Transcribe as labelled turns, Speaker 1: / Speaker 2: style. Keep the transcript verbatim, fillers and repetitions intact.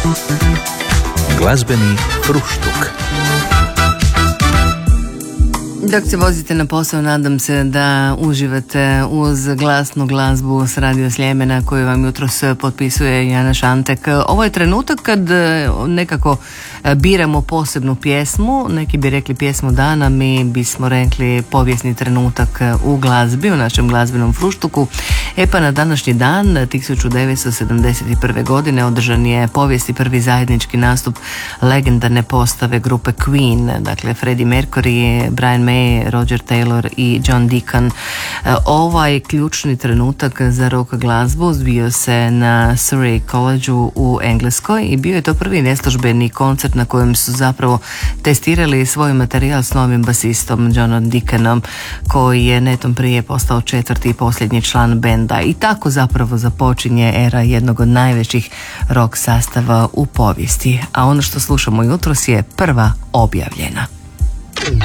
Speaker 1: Glazbeni fruštuk.
Speaker 2: Dok se vozite na posao, nadam se da uživate uz glasnu glazbu s Radio Sljemena koju vam jutros potpisuje Jana Šantek. Ovo je trenutak kad nekako biramo posebnu pjesmu, neki bi rekli pjesmu dana, mi bismo rekli povijesni trenutak u glazbi, u našem glazbenom fruštuku. E pa na današnji dan, tisuću devetsto sedamdeset prve. godine, održan je povijesni prvi zajednički nastup legendarne postave grupe Queen, dakle Freddie Mercury, Brian May, Roger Taylor i John Deacon. Ovaj ključni trenutak za rock glazbu zbio se na Surrey Collegeu u Engleskoj i bio je to prvi neslužbeni koncert na kojem su zapravo testirali svoj materijal s novim basistom Johnom Deaconom, koji je netom prije postao četvrti i posljednji član benda. I tako zapravo započinje era jednog od najvećih rock sastava u povijesti. A ono što slušamo jutros je prva objavljena.